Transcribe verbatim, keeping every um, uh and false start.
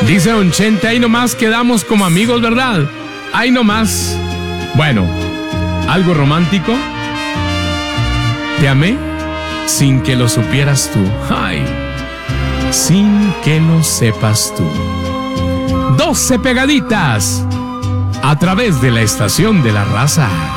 Dice Don Chente, ahí nomás quedamos como amigos, ¿verdad? Ahí nomás. Bueno, algo romántico. Te amé sin que lo supieras tú. Ay, sin que lo sepas tú. doce pegaditas a través de la estación de la raza.